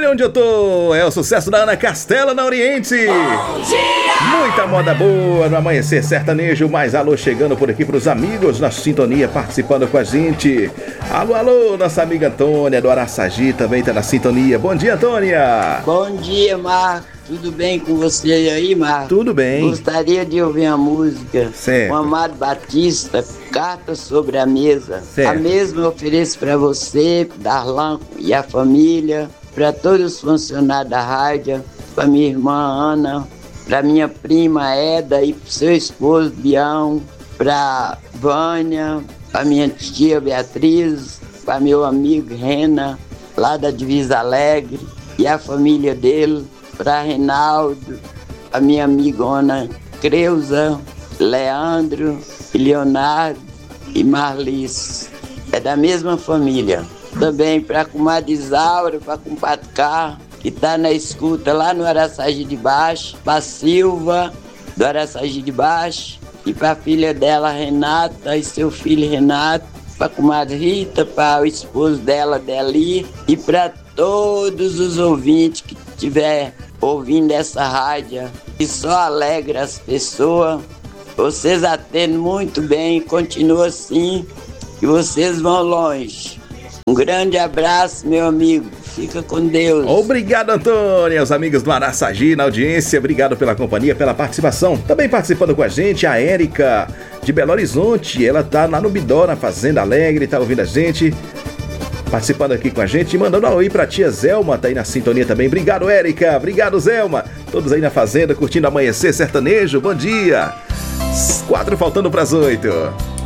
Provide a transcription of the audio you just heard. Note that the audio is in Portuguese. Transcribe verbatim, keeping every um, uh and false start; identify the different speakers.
Speaker 1: onde eu tô. É o sucesso da Ana Castela na Oriente. Bom dia! Muita moda boa no Amanhecer Sertanejo. Mais alô chegando por aqui pros amigos na sintonia, participando com a gente. Alô, alô, nossa amiga Antônia do Araçagi também tá na sintonia. Bom dia, Antônia.
Speaker 2: Bom dia, Marcos. Tudo bem com você aí, Marcos?
Speaker 1: Tudo bem.
Speaker 2: Gostaria de ouvir a música
Speaker 1: certo.
Speaker 2: com Amado Batista, Carta sobre a Mesa.
Speaker 1: Certo.
Speaker 2: A mesma eu ofereço para você, Darlan e a família, para todos os funcionários da rádio, para minha irmã Ana, para minha prima Eda e para seu esposo Bião, para Vânia, para minha tia Beatriz, para meu amigo Rena, lá da Divisa Alegre, e a família dele, para Reinaldo, a minha amigona Creuza, Leandro, Leonardo e Marlice. É da mesma família. Também para a comadre Isaura, para a compadre Carlos, que está na escuta lá no Araçagi de Baixo, para Silva, do Araçagi de Baixo, e para a filha dela, Renata, e seu filho Renato, para a comadre Rita, para o esposo dela, Deli, e para todos os ouvintes que tiver ouvindo essa rádio, que só alegra as pessoas. Vocês atendem muito bem, continua assim, e vocês vão longe. Um grande abraço, meu amigo. Fica com Deus.
Speaker 1: Obrigado, Antônia. Os amigos do Araçagi na audiência. Obrigado pela companhia, pela participação. Também participando com a gente, a Érica de Belo Horizonte. Ela tá lá no Bidó, na Fazenda Alegre, tá ouvindo a gente. Participando aqui com a gente, mandando um oi pra tia Zelma, tá aí na sintonia também. Obrigado, Érica. Obrigado, Zelma. Todos aí na Fazenda, curtindo Amanhecer Sertanejo. Bom dia. Quatro faltando pras oito.